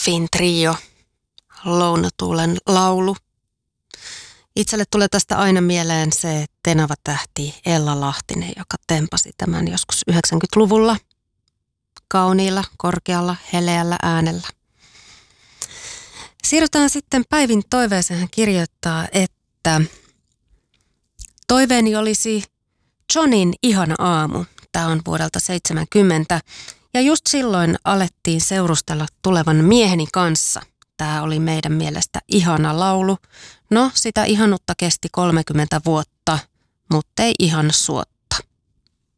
Fin Trio, Lounotuulen laulu. Itselle tulee tästä aina mieleen se tenava-tähti Ella Lahtinen, joka tempasi tämän joskus 90-luvulla kauniilla, korkealla, heleällä äänellä. Siirrytään sitten Päivin toiveeseen. Hän kirjoittaa, että toiveeni olisi Johnin Ihana aamu. Tämä on vuodelta 70. Ja just silloin alettiin seurustella tulevan mieheni kanssa. Tämä oli meidän mielestä ihana laulu. No, sitä ihanutta kesti 30 vuotta, mutta ei ihan suotta.